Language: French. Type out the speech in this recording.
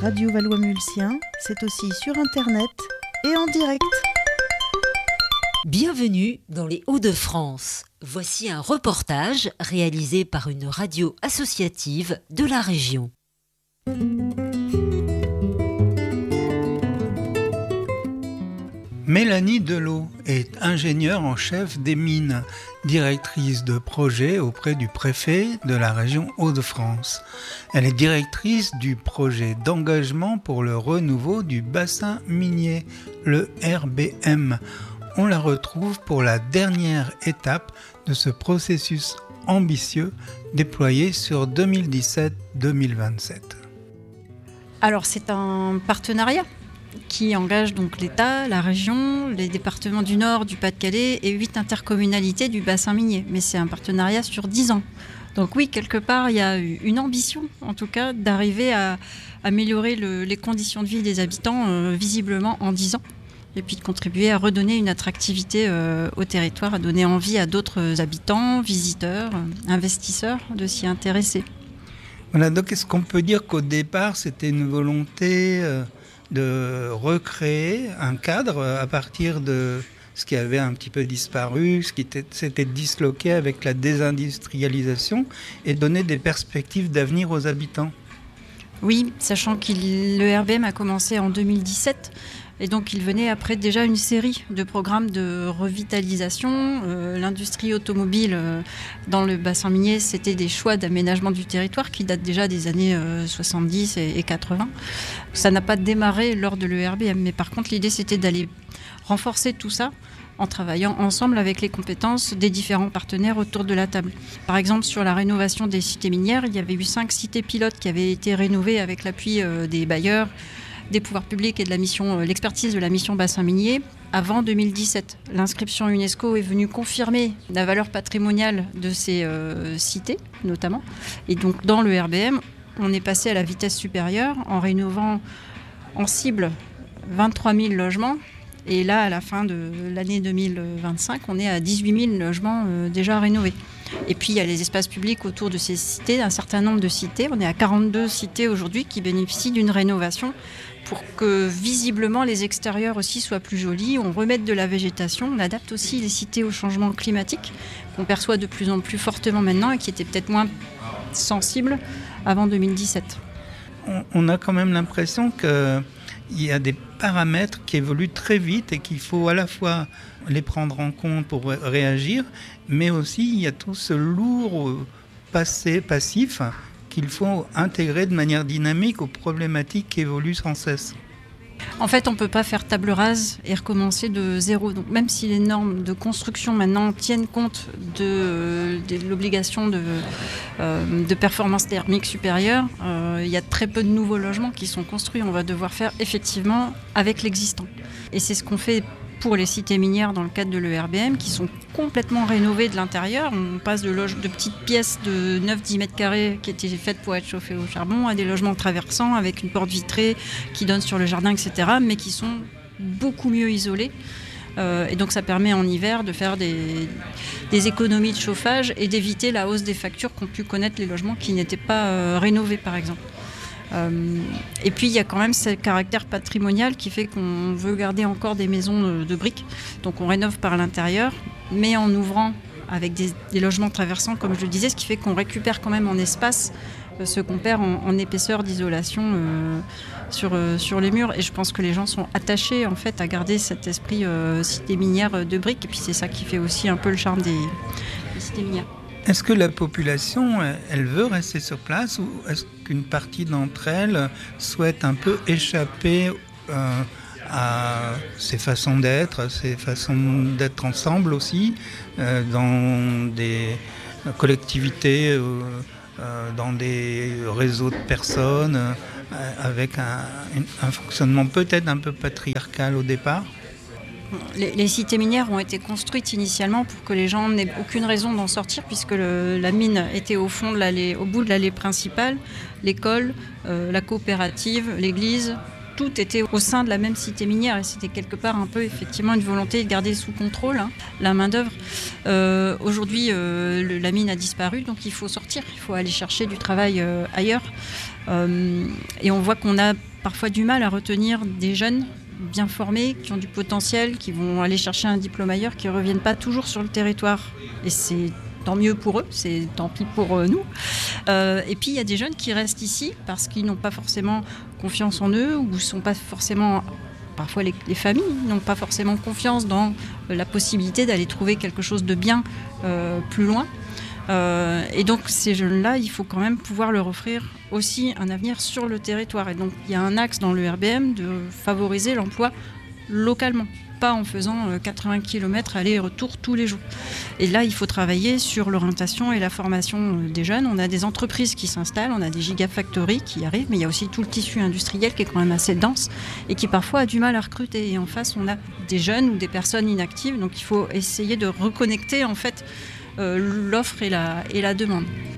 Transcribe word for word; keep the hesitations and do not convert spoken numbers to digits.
Radio Valois-Mulsien, c'est aussi sur Internet et en direct. Bienvenue dans les Hauts-de-France. Voici un reportage réalisé par une radio associative de la région. Mélanie Delot est ingénieure en chef des mines, directrice de projet auprès du préfet de la région Hauts-de-France. Elle est directrice du projet d'engagement pour le renouveau du bassin minier, le R B M. On la retrouve pour la dernière étape de ce processus ambitieux déployé sur deux mille dix-sept deux mille vingt-sept. Alors c'est un partenariat qui engage donc l'État, la région, les départements du Nord, du Pas-de-Calais et huit intercommunalités du bassin minier. Mais c'est un partenariat sur dix ans. Donc oui, quelque part, il y a une ambition, en tout cas, d'arriver à améliorer le, les conditions de vie des habitants, euh, visiblement en dix ans. Et puis de contribuer à redonner une attractivité euh, au territoire, à donner envie à d'autres habitants, visiteurs, investisseurs de s'y intéresser. Voilà, donc est-ce qu'on peut dire qu'au départ, c'était une volonté euh, de recréer un cadre à partir de ce qui avait un petit peu disparu, ce qui était, s'était disloqué avec la désindustrialisation et donner des perspectives d'avenir aux habitants? Oui, sachant que le R B M a commencé en deux mille dix-sept. Et donc, il venait après déjà une série de programmes de revitalisation. Euh, l'industrie automobile euh, dans le bassin minier, c'était des choix d'aménagement du territoire qui datent déjà des années euh, soixante-dix et, et quatre-vingts. Ça n'a pas démarré lors de l'E R B M, mais par contre, l'idée, c'était d'aller renforcer tout ça en travaillant ensemble avec les compétences des différents partenaires autour de la table. Par exemple, sur la rénovation des cités minières, il y avait eu cinq cités pilotes qui avaient été rénovées avec l'appui euh, des bailleurs, des pouvoirs publics et de la mission, euh, l'expertise de la mission bassin minier avant deux mille dix-sept. L'inscription UNESCO est venue confirmer la valeur patrimoniale de ces euh, cités, notamment. Et donc, dans le R B M, on est passé à la vitesse supérieure en rénovant en cible vingt-trois mille logements. Et là, à la fin de l'année deux mille vingt-cinq, on est à dix-huit mille logements euh, déjà rénovés. Et puis, il y a les espaces publics autour de ces cités, un certain nombre de cités. On est à quarante-deux cités aujourd'hui qui bénéficient d'une rénovation pour que visiblement les extérieurs aussi soient plus jolis. On remette de la végétation, on adapte aussi les cités au changement climatique qu'on perçoit de plus en plus fortement maintenant et qui étaient peut-être moins sensibles avant deux mille dix-sept. On, on a quand même l'impression qu'il y a des paramètres qui évoluent très vite et qu'il faut à la fois les prendre en compte pour réagir, mais aussi il y a tout ce lourd passé, passif qu'il faut intégrer de manière dynamique aux problématiques qui évoluent sans cesse. En fait, on ne peut pas faire table rase et recommencer de zéro. Donc, même si les normes de construction maintenant tiennent compte de, de l'obligation de, euh, de performance thermique supérieure, euh, il y a très peu de nouveaux logements qui sont construits. On va devoir faire effectivement avec l'existant. Et c'est ce qu'on fait pour les cités minières dans le cadre de l'E R B M, qui sont complètement rénovées de l'intérieur. On passe de, loge- de petites pièces de neuf à dix mètres carrés qui étaient faites pour être chauffées au charbon à des logements traversants avec une porte vitrée qui donne sur le jardin, et cetera, mais qui sont beaucoup mieux isolés. Euh, et donc ça permet en hiver de faire des, des économies de chauffage et d'éviter la hausse des factures qu'ont pu connaître les logements qui n'étaient pas euh, rénovés, par exemple. Euh, et puis il y a quand même ce caractère patrimonial qui fait qu'on veut garder encore des maisons de, de briques. Donc on rénove par l'intérieur, mais en ouvrant avec des, des logements traversants, comme je le disais, ce qui fait qu'on récupère quand même en espace euh, ce qu'on perd en, en épaisseur d'isolation euh, sur, euh, sur les murs. Et je pense que les gens sont attachés en fait à garder cet esprit euh, cité minière de briques. Et puis c'est ça qui fait aussi un peu le charme des, des cités minières. Est-ce que la population, elle veut rester sur place ou est-ce qu'une partie d'entre elles souhaite un peu échapper euh, à ces façons d'être, ces façons d'être ensemble aussi, euh, dans des collectivités, euh, euh, dans des réseaux de personnes, euh, avec un, un fonctionnement peut-être un peu patriarcal au départ ? Les, les cités minières ont été construites initialement pour que les gens n'aient aucune raison d'en sortir, puisque le, la mine était au fond de l'allée, au bout de l'allée principale, l'école, euh, la coopérative, l'église, tout était au sein de la même cité minière et c'était quelque part un peu effectivement une volonté de garder sous contrôle hein, la main-d'œuvre. Euh, aujourd'hui, euh, le, la mine a disparu, donc il faut sortir, il faut aller chercher du travail euh, ailleurs. Euh, et on voit qu'on a parfois du mal à retenir des jeunes bien formés, qui ont du potentiel, qui vont aller chercher un diplôme ailleurs, qui ne reviennent pas toujours sur le territoire. Et c'est tant mieux pour eux, c'est tant pis pour euh, nous. Euh, et puis il y a des jeunes qui restent ici parce qu'ils n'ont pas forcément confiance en eux ou ne sont pas forcément... Parfois les, les familles n'ont pas forcément confiance dans la possibilité d'aller trouver quelque chose de bien euh, plus loin. Euh, et donc ces jeunes-là, il faut quand même pouvoir leur offrir aussi un avenir sur le territoire. Et donc il y a un axe dans le R B M de favoriser l'emploi localement, pas en faisant quatre-vingts kilomètres aller-retour tous les jours. Et là, il faut travailler sur l'orientation et la formation des jeunes. On a des entreprises qui s'installent, on a des gigafactories qui arrivent, mais il y a aussi tout le tissu industriel qui est quand même assez dense et qui parfois a du mal à recruter. Et en face, on a des jeunes ou des personnes inactives, donc il faut essayer de reconnecter en fait euh, l'offre et la, et la demande.